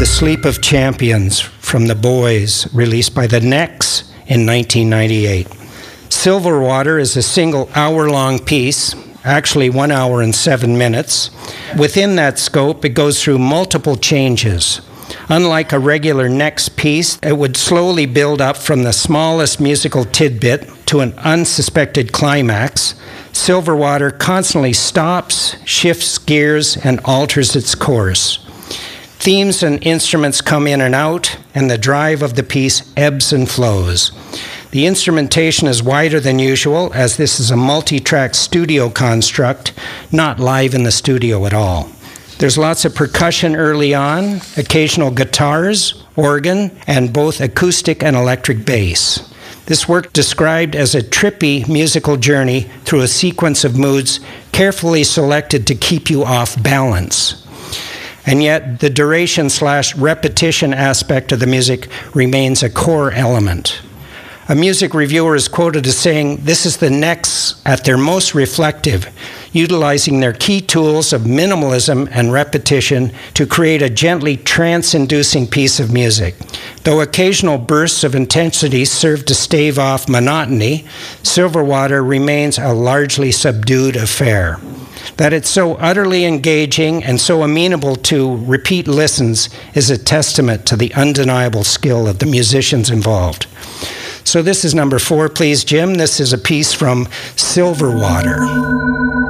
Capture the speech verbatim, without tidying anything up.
The Sleep of Champions from The Boys, released by the Necks in nineteen ninety-eight. Silver Water is a single hour-long piece, actually one hour and seven minutes. Within that scope, it goes through multiple changes. Unlike a regular Necks piece, it would slowly build up from the smallest musical tidbit to an unsuspected climax. Silver Water constantly stops, shifts gears, and alters its course. Themes and instruments come in and out, and the drive of the piece ebbs and flows. The instrumentation is wider than usual, as this is a multi-track studio construct, not live in the studio at all. There's lots of percussion early on, occasional guitars, organ, and both acoustic and electric bass. This work described as a trippy musical journey through a sequence of moods carefully selected to keep you off balance. And yet, the duration slash repetition aspect of the music remains a core element. A music reviewer is quoted as saying, "This is the Necks at their most reflective, utilizing their key tools of minimalism and repetition to create a gently trance-inducing piece of music. Though occasional bursts of intensity serve to stave off monotony, Silver Water remains a largely subdued affair. That it's so utterly engaging and so amenable to repeat listens is a testament to the undeniable skill of the musicians involved." So this is number four, please, Jim. This is a piece from Silver Water.